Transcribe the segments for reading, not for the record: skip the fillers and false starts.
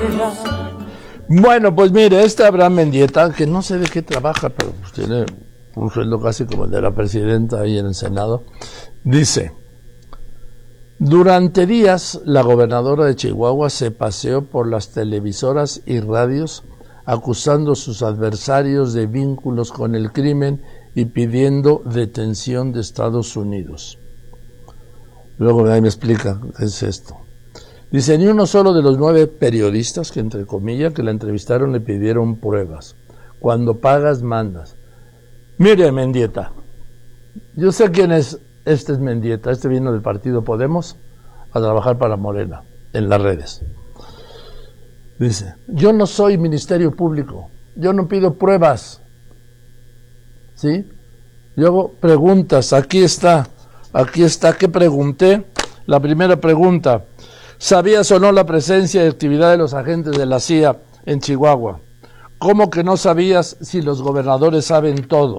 Bueno, pues mire, este Abraham Mendieta, que no sé de qué trabaja, pero pues tiene un sueldo casi como el de la presidenta ahí en el Senado, dice: durante días la gobernadora de Chihuahua se paseó por las televisoras y radios acusando a sus adversarios de vínculos con el crimen y pidiendo detención de Estados Unidos. Luego ahí me explica qué es esto. Dice: ni uno solo de los 9 periodistas, que entre comillas, que la entrevistaron le pidieron pruebas. Cuando pagas, mandas. Mire, Mendieta, yo sé quién es. Este es Mendieta, este vino del partido Podemos a trabajar para Morena, en las redes. Dice: yo no soy Ministerio Público, yo no pido pruebas. ¿Sí? Yo hago preguntas, aquí está, ¿qué pregunté? La primera pregunta: ¿sabías o no la presencia y actividad de los agentes de la CIA en Chihuahua? ¿Cómo que no sabías si los gobernadores saben todo?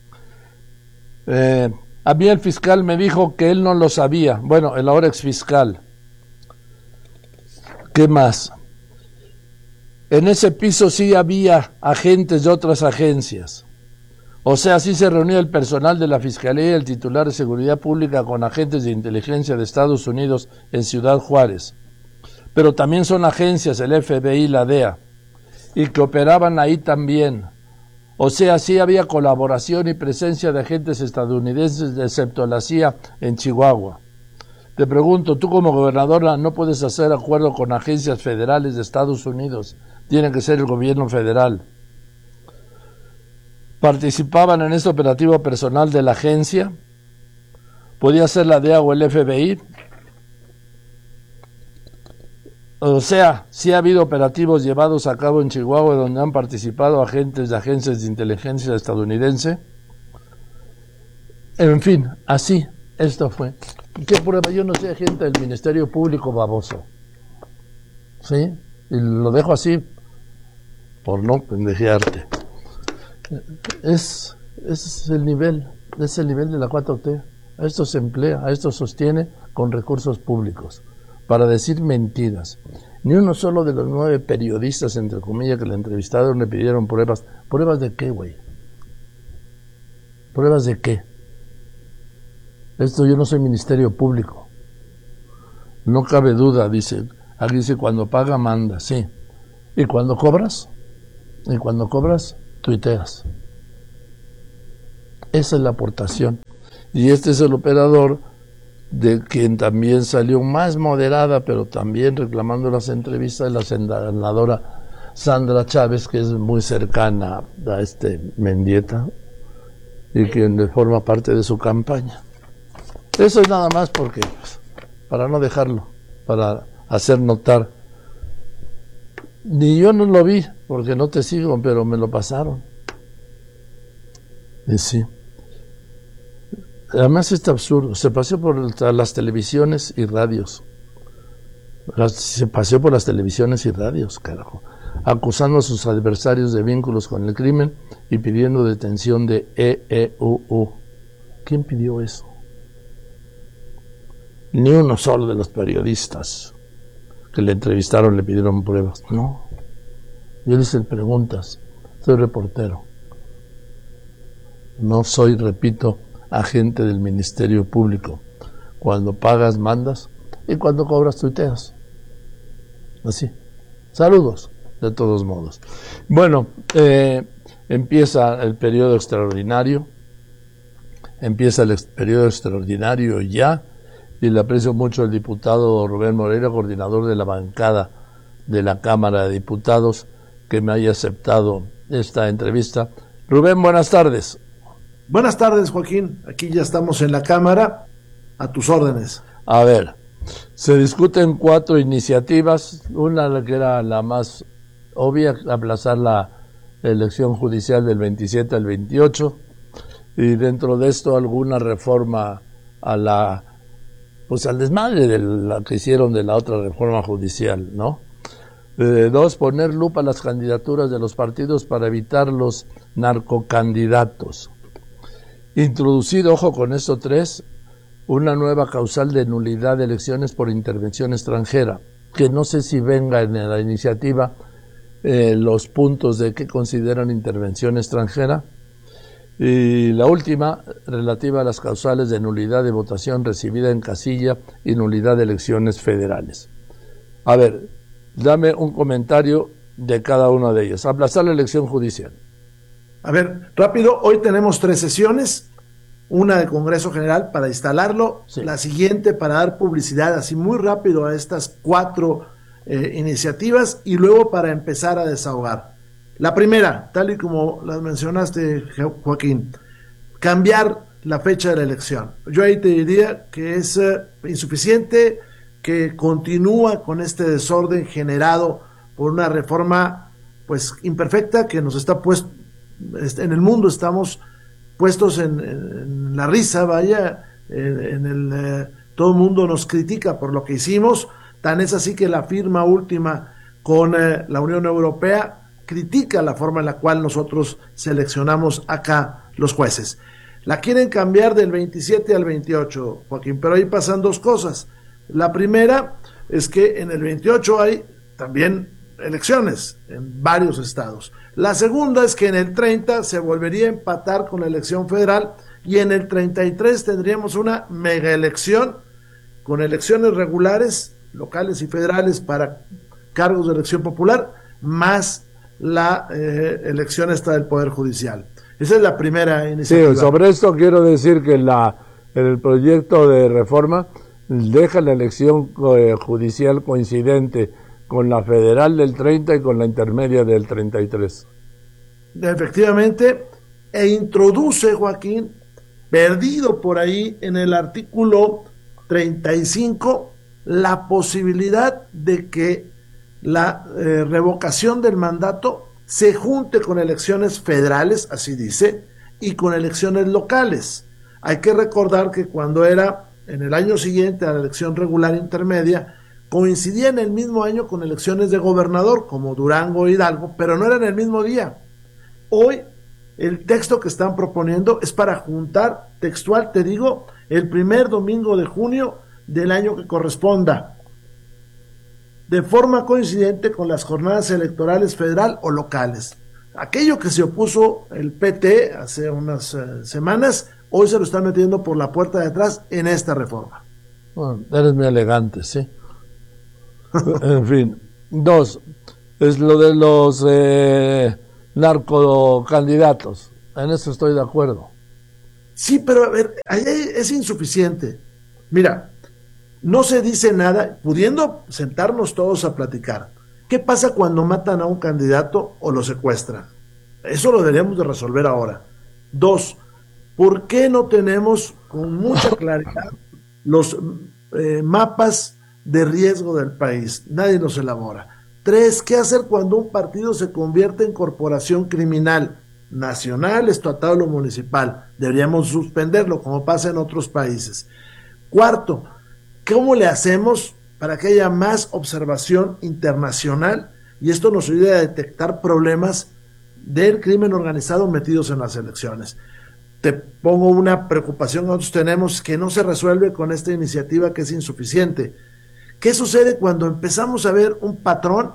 A mí el fiscal me dijo que él no lo sabía. Bueno, el ahora exfiscal. ¿Qué más? En ese piso sí había agentes de otras agencias. O sea, sí se reunía el personal de la Fiscalía y el titular de Seguridad Pública con agentes de inteligencia de Estados Unidos en Ciudad Juárez. Pero también son agencias, el FBI y la DEA, y que operaban ahí también. O sea, sí había colaboración y presencia de agentes estadounidenses, excepto la CIA, en Chihuahua. Te pregunto, tú como gobernadora no puedes hacer acuerdo con agencias federales de Estados Unidos, tiene que ser el gobierno federal. ¿Participaban en este operativo personal de la agencia? ¿Podía ser la DEA o el FBI? O sea, sí ha habido operativos llevados a cabo en Chihuahua donde han participado agentes de agencias de inteligencia estadounidense. En fin, así, esto fue. ¿Qué prueba? Yo no soy agente del Ministerio Público, baboso. ¿Sí? Y lo dejo así, por no pendejearte. Es el nivel de la 4T. A esto se emplea, a esto sostiene con recursos públicos, para decir mentiras. Ni uno solo de los 9 periodistas, entre comillas, que le entrevistaron le pidieron pruebas. ¿Pruebas de qué, güey? ¿Pruebas de qué? Yo no soy Ministerio Público. No cabe duda, dice. Aquí dice: cuando paga, manda, sí. ¿Y cuando cobras? Y cuando cobras, tuiteas. Esa es la aportación. Y este es el operador de quien también salió más moderada, pero también reclamando las entrevistas, la senadora Sandra Chávez, que es muy cercana a este Mendieta y quien forma parte de su campaña. Eso es nada más porque, pues, para no dejarlo, para hacer notar. Ni yo no lo vi, porque no te sigo, pero me lo pasaron. Y sí. Además está absurdo, se paseó por las televisiones y radios. Se paseó por las televisiones y radios, carajo, acusando a sus adversarios de vínculos con el crimen y pidiendo detención de EEUU. ¿Quién pidió eso? Ni uno solo de los periodistas que le entrevistaron le pidieron pruebas. No. Yo le hice preguntas. Soy reportero. No soy, repito, agente del Ministerio Público. Cuando pagas, mandas, y cuando cobras, tuiteas. Así. Saludos, de todos modos. Bueno, empieza el periodo extraordinario. Empieza el periodo extraordinario ya, y le aprecio mucho al diputado Rubén Moreira, coordinador de la bancada de la Cámara de Diputados, que me haya aceptado esta entrevista. Rubén, buenas tardes. Buenas tardes, Joaquín. Aquí ya estamos en la Cámara, a tus órdenes. A ver, se discuten 4 iniciativas. Una que era la más obvia, aplazar la elección judicial del 27 al 28, y dentro de esto alguna reforma al desmadre de la que hicieron de la otra reforma judicial, ¿no? 2, poner lupa a las candidaturas de los partidos para evitar los narcocandidatos. Introducir, ojo con esto, 3, una nueva causal de nulidad de elecciones por intervención extranjera. que no sé si venga en la iniciativa los puntos de qué consideran intervención extranjera. Y la última, relativa a las causales de nulidad de votación recibida en casilla y nulidad de elecciones federales. A ver, dame un comentario de cada una de ellas. Aplazar la elección judicial. A ver, rápido, hoy tenemos 3 sesiones, una de Congreso General para instalarlo, sí. La siguiente para dar publicidad así muy rápido a estas 4 iniciativas y luego para empezar a desahogar. La primera, tal y como las mencionaste, Joaquín, cambiar la fecha de la elección. Yo ahí te diría que es insuficiente, que continúa con este desorden generado por una reforma pues imperfecta que nos está puesto en el mundo, estamos puestos en la risa, vaya, todo el mundo nos critica por lo que hicimos, tan es así que la firma última con la Unión Europea critica la forma en la cual nosotros seleccionamos acá los jueces. La quieren cambiar del 27 al 28, Joaquín, pero ahí pasan 2 cosas. La primera es que en el 28 hay también elecciones en varios estados. La segunda es que en el 30 se volvería a empatar con la elección federal y en el 33 tendríamos una mega elección con elecciones regulares, locales y federales para cargos de elección popular, más la elección esta del Poder Judicial. Esa es la primera iniciativa. Sí, sobre esto quiero decir que el proyecto de reforma deja la elección judicial coincidente con la federal del 30 y con la intermedia del 33. Efectivamente, e introduce, Joaquín, perdido por ahí en el artículo 35, la posibilidad de que la revocación del mandato se junte con elecciones federales, así dice, y con elecciones locales. Hay que recordar que cuando era en el año siguiente a la elección regular intermedia, coincidía en el mismo año con elecciones de gobernador, como Durango e Hidalgo, pero no era en el mismo día. Hoy, el texto que están proponiendo es para juntar, textual te digo, el primer domingo de junio del año que corresponda, de forma coincidente con las jornadas electorales federal o locales. Aquello que se opuso el PT hace unas semanas, hoy se lo están metiendo por la puerta de atrás en esta reforma. Bueno, eres muy elegante, sí. En fin. 2, es lo de los narcocandidatos. En eso estoy de acuerdo. Sí, pero a ver, ahí es insuficiente. Mira, no se dice nada, pudiendo sentarnos todos a platicar. ¿Qué pasa cuando matan a un candidato o lo secuestran? Eso lo deberíamos de resolver ahora. 2, ¿por qué no tenemos con mucha claridad los mapas de riesgo del país? Nadie los elabora. 3, ¿qué hacer cuando un partido se convierte en corporación criminal? Nacional, estatal o municipal. Deberíamos suspenderlo, como pasa en otros países. 4, ¿cómo le hacemos para que haya más observación internacional? Y esto nos ayude a detectar problemas del crimen organizado metidos en las elecciones. Te pongo una preocupación que nosotros tenemos que no se resuelve con esta iniciativa, que es insuficiente. ¿Qué sucede cuando empezamos a ver un patrón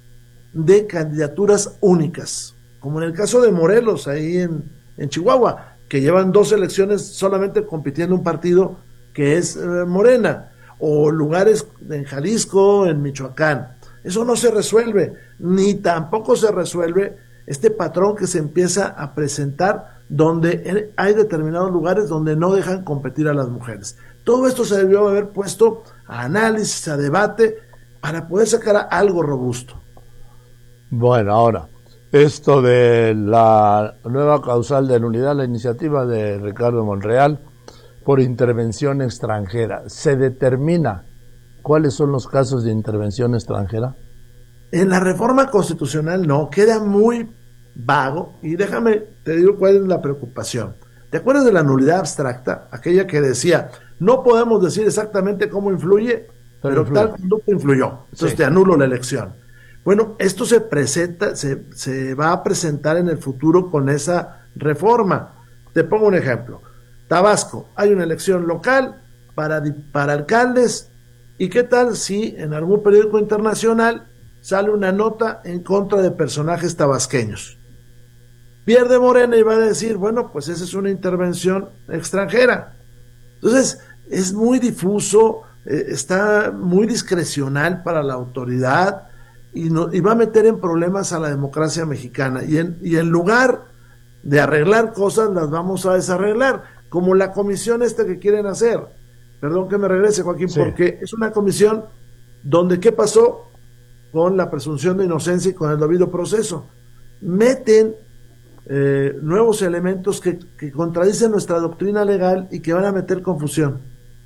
de candidaturas únicas? Como en el caso de Morelos, ahí en Chihuahua, que llevan 2 elecciones solamente compitiendo un partido que es Morena, o lugares en Jalisco, en Michoacán. Eso no se resuelve, ni tampoco se resuelve este patrón que se empieza a presentar donde hay determinados lugares donde no dejan competir a las mujeres. Todo esto se debió haber puesto a análisis, a debate, para poder sacar algo robusto. Bueno, ahora, esto de la nueva causal de nulidad, la iniciativa de Ricardo Monreal, por intervención extranjera, ¿se determina cuáles son los casos de intervención extranjera? En la reforma constitucional no, queda muy vago, y déjame, te digo cuál es la preocupación. ¿Te acuerdas de la nulidad abstracta? Aquella que decía, no podemos decir exactamente cómo influye, pero tal conducta influyó, entonces sí, te anulo la elección. Bueno, esto se presenta, se va a presentar en el futuro con esa reforma. Te pongo un ejemplo. Tabasco, hay una elección local para alcaldes ¿Y qué tal si en algún periódico internacional sale una nota en contra de personajes tabasqueños? Pierde Morena y va a decir, bueno, pues esa es una intervención extranjera. Entonces, es muy difuso, está muy discrecional para la autoridad y va a meter en problemas a la democracia mexicana. Y en lugar de arreglar cosas, las vamos a desarreglar, como la comisión esta que quieren hacer. Perdón que me regrese, Joaquín, sí. Porque es una comisión donde ¿qué pasó con la presunción de inocencia y con el debido proceso? Meten nuevos elementos que contradicen nuestra doctrina legal y que van a meter confusión.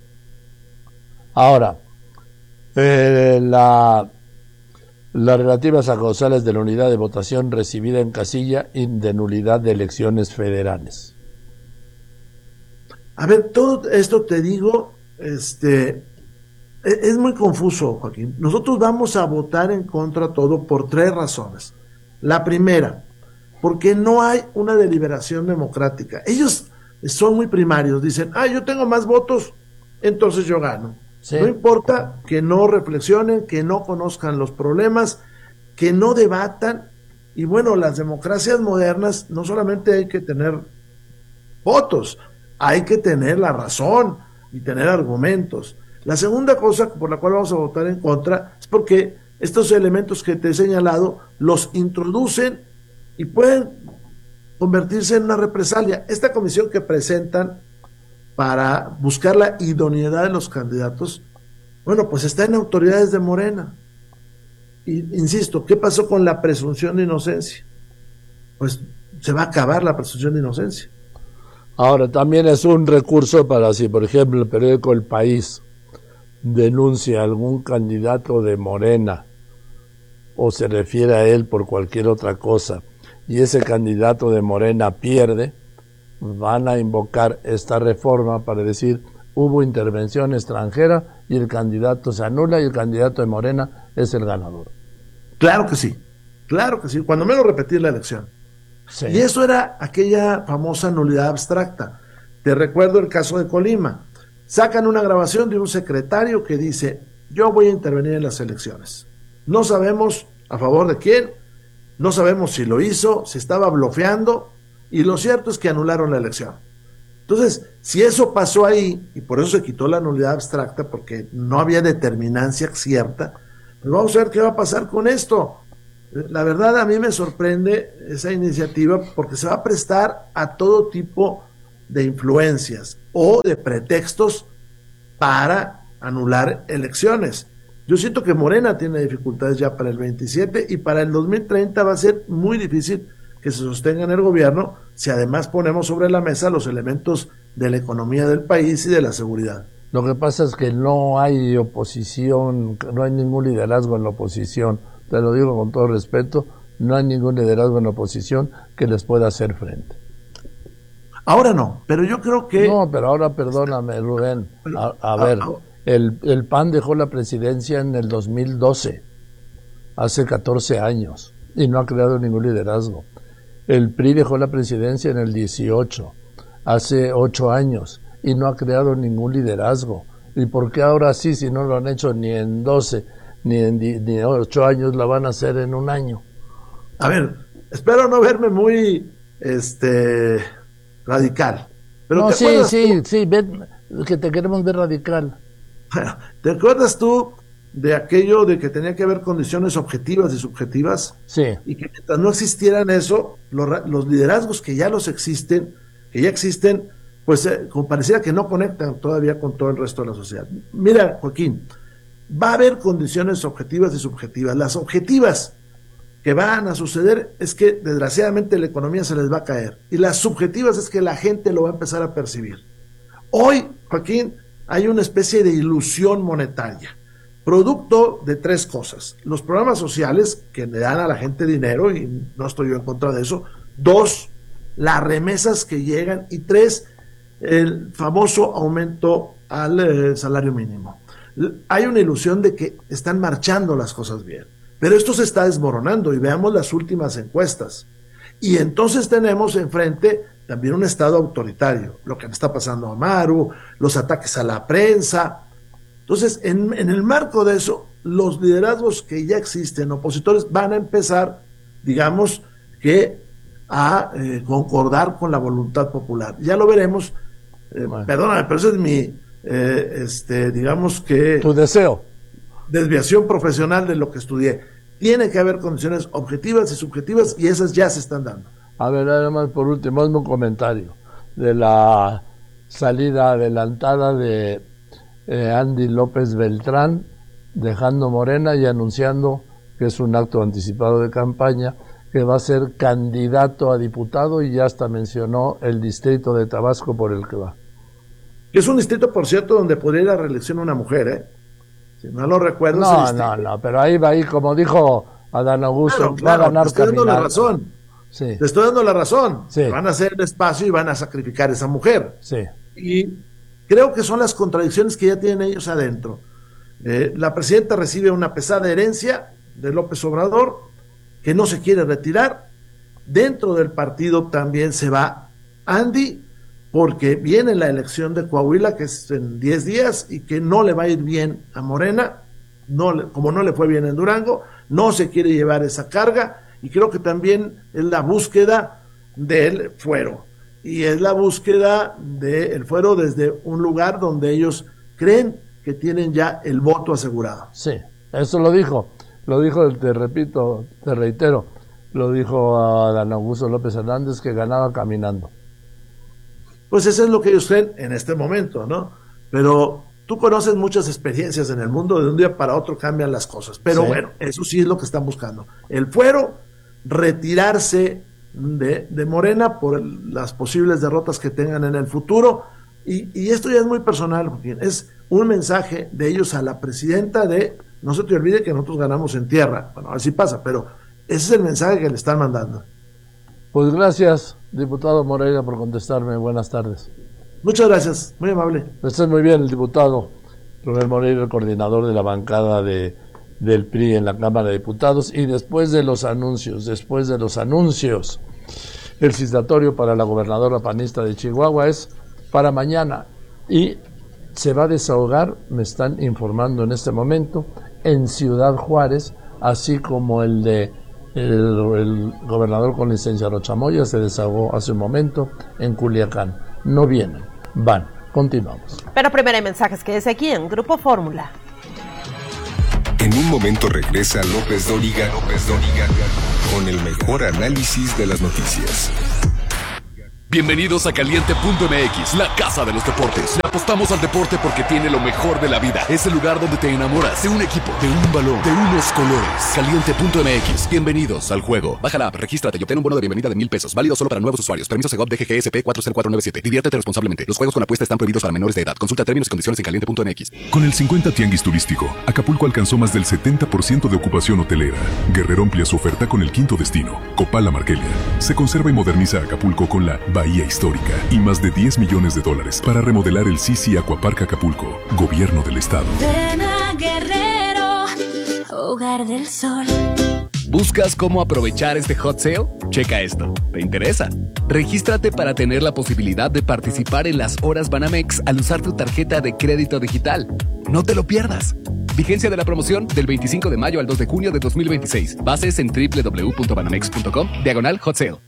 Ahora, las relativas a causales de la unidad de votación recibida en casilla y de nulidad de elecciones federales. A ver, todo esto te digo, es muy confuso, Joaquín. Nosotros vamos a votar en contra todo por 3 razones. La primera, porque no hay una deliberación democrática. Ellos son muy primarios, dicen, yo tengo más votos, entonces yo gano. Sí. No importa que no reflexionen, que no conozcan los problemas, que no debatan. Y bueno, las democracias modernas no solamente hay que tener votos, hay que tener la razón y tener argumentos. La segunda cosa por la cual vamos a votar en contra es porque estos elementos que te he señalado los introducen y pueden convertirse en una represalia. Esta comisión que presentan para buscar la idoneidad de los candidatos, bueno, pues está en autoridades de Morena. Y insisto, ¿qué pasó con la presunción de inocencia? Pues se va a acabar la presunción de inocencia. Ahora, también es un recurso para si, por ejemplo, el periódico El País denuncia a algún candidato de Morena o se refiere a él por cualquier otra cosa y ese candidato de Morena pierde, van a invocar esta reforma para decir hubo intervención extranjera y el candidato se anula y el candidato de Morena es el ganador. Claro que sí, cuando menos repetir la elección. Sí. Y eso era aquella famosa nulidad abstracta. Te recuerdo el caso de Colima. Sacan una grabación de un secretario que dice, yo voy a intervenir en las elecciones. No sabemos a favor de quién, no sabemos si lo hizo, si estaba blofeando, y lo cierto es que anularon la elección. Entonces, si eso pasó ahí, y por eso se quitó la nulidad abstracta, porque no había determinancia cierta, pues vamos a ver qué va a pasar con esto. La verdad, a mí me sorprende esa iniciativa porque se va a prestar a todo tipo de influencias o de pretextos para anular elecciones. Yo siento que Morena tiene dificultades ya para el 27 y para el 2030 va a ser muy difícil que se sostenga en el gobierno si además ponemos sobre la mesa los elementos de la economía del país y de la seguridad. Lo que pasa es que no hay oposición, no hay ningún liderazgo en la oposición. Te lo digo con todo respeto, no hay ningún liderazgo en la oposición que les pueda hacer frente. Ahora no, pero yo creo que... No, pero ahora perdóname, Rubén. A ver, el PAN dejó la presidencia en el 2012, hace 14 años, y no ha creado ningún liderazgo. El PRI dejó la presidencia en el 18, hace 8 años, y no ha creado ningún liderazgo. ¿Y por qué ahora sí, si no lo han hecho ni en 12, ni en 8 años, la van a hacer en un año? A ver, espero no verme muy radical. Pero no, sí, ven, que te queremos ver radical. Bueno, ¿te acuerdas tú de aquello de que tenía que haber condiciones objetivas y subjetivas? Sí. Y que mientras no existieran eso, los liderazgos que ya existen, pues como pareciera que no conectan todavía con todo el resto de la sociedad. Mira, Joaquín, va a haber condiciones objetivas y subjetivas. Las objetivas que van a suceder es que desgraciadamente la economía se les va a caer, y las subjetivas es que la gente lo va a empezar a percibir. Hoy, Joaquín, hay una especie de ilusión monetaria, producto de 3 cosas: los programas sociales que le dan a la gente dinero, y no estoy yo en contra de eso; 2, las remesas que llegan; y 3, el famoso aumento al salario mínimo. Hay una ilusión de que están marchando las cosas bien, pero esto se está desmoronando, y veamos las últimas encuestas. Y entonces tenemos enfrente también un Estado autoritario, lo que le está pasando a Maru, los ataques a la prensa. Entonces, en el marco de eso, los liderazgos que ya existen, opositores, van a empezar, digamos, que a concordar con la voluntad popular. Ya lo veremos. Bueno. Perdóname, pero ese es mi, digamos que... Tu deseo. Desviación profesional de lo que estudié. Tiene que haber condiciones objetivas y subjetivas, y esas ya se están dando. A ver, además, por último, hazme un comentario de la salida adelantada de Andy López Beltrán, dejando Morena y anunciando que es un acto anticipado de campaña, que va a ser candidato a diputado, y ya hasta mencionó el distrito de Tabasco por el que va. Es un distrito, por cierto, donde podría ir a reelección una mujer, Si no lo recuerdo. No, pero ahí va, como dijo Adán Augusto, claro, va a ganar te estoy dando la razón. Sí. Te estoy dando la razón. Sí. Van a hacer el espacio y van a sacrificar a esa mujer. Sí. Y creo que son las contradicciones que ya tienen ellos adentro. La presidenta recibe una pesada herencia de López Obrador, que no se quiere retirar. Dentro del partido también se va Andy, porque viene la elección de Coahuila, que es en 10 días, y que no le va a ir bien a Morena, como no le fue bien en Durango, no se quiere llevar esa carga, y creo que también es la búsqueda del fuero, y es la búsqueda del fuero desde un lugar donde ellos creen que tienen ya el voto asegurado. Sí, eso lo dijo, te repito, te reitero, lo dijo a Adán Augusto López Hernández, que ganaba caminando. Pues eso es lo que ellos creen en este momento, ¿no? Pero tú conoces muchas experiencias en el mundo, de un día para otro cambian las cosas. Pero sí, bueno, eso sí es lo que están buscando. El fuero, retirarse de Morena por las posibles derrotas que tengan en el futuro. Y esto ya es muy personal, Joaquín. Es un mensaje de ellos a la presidenta de, no se te olvide que nosotros ganamos en tierra. Bueno, así pasa, pero ese es el mensaje que le están mandando. Pues gracias, diputado Moreira, por contestarme. Buenas tardes. Muchas gracias, muy amable. Está muy bien el diputado Rubén Moreira, el coordinador de la bancada del PRI en la Cámara de Diputados. Y después de los anuncios, el citatorio para la gobernadora panista de Chihuahua es para mañana. Y se va a desahogar, me están informando en este momento, en Ciudad Juárez, así como el gobernador con licencia Rochamoya se desahogó hace un momento en Culiacán. No vienen, van. Continuamos. Pero primero hay mensajes que es aquí en Grupo Fórmula. En un momento regresa López Dóriga con el mejor análisis de las noticias. Bienvenidos a Caliente.mx, la casa de los deportes. Le apostamos al deporte porque tiene lo mejor de la vida. Es el lugar donde te enamoras de un equipo, de un balón, de unos colores. Caliente.mx, bienvenidos al juego. Baja la app, regístrate y obtén un bono de bienvenida de $1,000. Válido solo para nuevos usuarios. Permiso Segov DGGSP 40497. Diviértete responsablemente. Los juegos con apuesta están prohibidos para menores de edad. Consulta términos y condiciones en Caliente.mx. Con el 50 Tianguis Turístico, Acapulco alcanzó más del 70% de ocupación hotelera. Guerrero amplía su oferta con el quinto destino, Copala Marquelia. Se conserva y moderniza Acapulco con la Bahía Histórica y más de $10 millones para remodelar el Sisi Aquapark Acapulco, Gobierno del Estado. Ven a Guerrero, hogar del sol. ¿Buscas cómo aprovechar este hot sale? Checa esto. ¿Te interesa? Regístrate para tener la posibilidad de participar en las horas Banamex al usar tu tarjeta de crédito digital. No te lo pierdas. Vigencia de la promoción del 25 de mayo al 2 de junio de 2026. Bases en www.banamex.com/hot sale.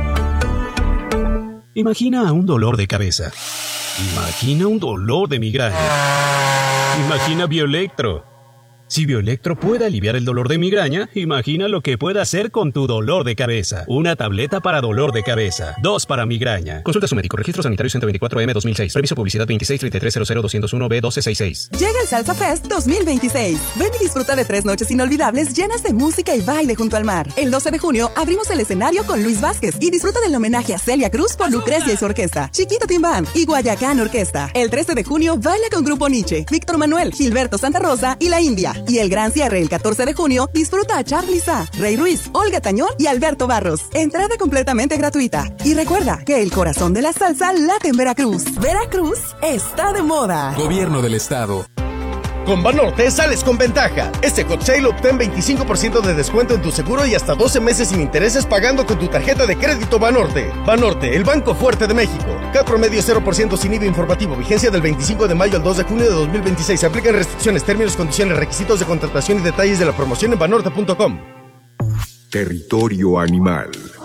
Imagina un dolor de cabeza. Imagina un dolor de migraña. Imagina Bioelectro. Si Bioelectro puede aliviar el dolor de migraña, imagina lo que puede hacer con tu dolor de cabeza. Una tableta para dolor de cabeza. 2 para migraña. Consulta a su médico. Registro sanitario 124M 2006. Previso publicidad 2633000201B1266. Llega el Salsa Fest 2026. Ven y disfruta de 3 noches inolvidables llenas de música y baile junto al mar. El 12 de junio abrimos el escenario con Luis Vázquez y disfruta del homenaje a Celia Cruz por Lucrecia y su orquesta, Chiquito Tim Band y Guayacán Orquesta. El 13 de junio baila con Grupo Nietzsche, Víctor Manuel, Gilberto Santa Rosa y La India. Y el gran cierre el 14 de junio disfruta a Charly Sa, Rey Ruiz, Olga Tañón y Alberto Barros. Entrada completamente gratuita. Y recuerda que el corazón de la salsa late en Veracruz. Veracruz está de moda. Gobierno del Estado. Con Banorte sales con ventaja. Este Hot Sale obtén 25% de descuento en tu seguro y hasta 12 meses sin intereses pagando con tu tarjeta de crédito Banorte. Banorte, el banco fuerte de México. CAT promedio 0% sin IVA informativo. Vigencia del 25 de mayo al 2 de junio de 2026. Se aplican restricciones, términos, condiciones, requisitos de contratación y detalles de la promoción en banorte.com. Territorio animal.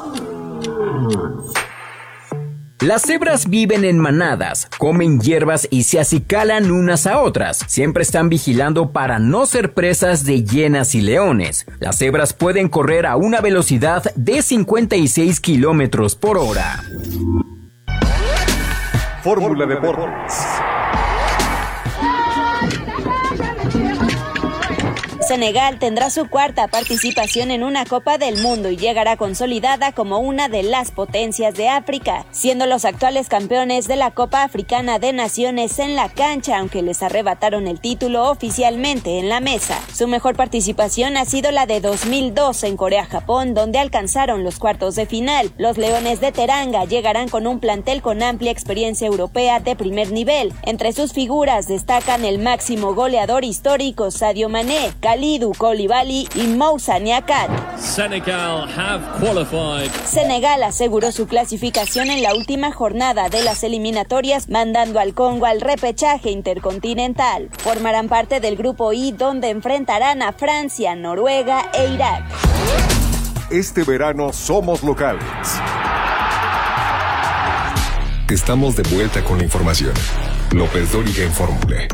Las cebras viven en manadas, comen hierbas y se acicalan unas a otras. Siempre están vigilando para no ser presas de hienas y leones. Las cebras pueden correr a una velocidad de 56 kilómetros por hora. Fórmula Deportes. Senegal tendrá su cuarta participación en una Copa del Mundo y llegará consolidada como una de las potencias de África, siendo los actuales campeones de la Copa Africana de Naciones en la cancha, aunque les arrebataron el título oficialmente en la mesa. Su mejor participación ha sido la de 2002 en Corea-Japón, donde alcanzaron los cuartos de final. Los Leones de Teranga llegarán con un plantel con amplia experiencia europea de primer nivel. Entre sus figuras destacan el máximo goleador histórico Sadio Mané, Kalidou Koulibaly y Moussa Niakhaté. Senegal aseguró su clasificación en la última jornada de las eliminatorias, mandando al Congo al repechaje intercontinental. Formarán parte del grupo I, donde enfrentarán a Francia, Noruega e Irak. Este verano somos locales. Estamos de vuelta con la información. López Dóriga en Fórmula.